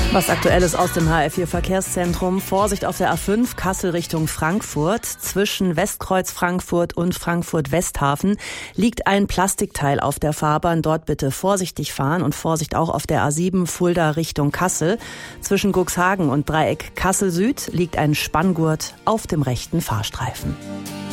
Was Aktuelles aus dem HR4 Verkehrszentrum. Vorsicht auf der A5 Kassel Richtung Frankfurt. Zwischen Westkreuz Frankfurt und Frankfurt Westhafen liegt ein Plastikteil auf der Fahrbahn. Dort bitte vorsichtig fahren und Vorsicht auch auf der A7 Fulda Richtung Kassel. Zwischen Cuxhagen und Dreieck Kassel Süd liegt ein Spanngurt auf dem rechten Fahrstreifen.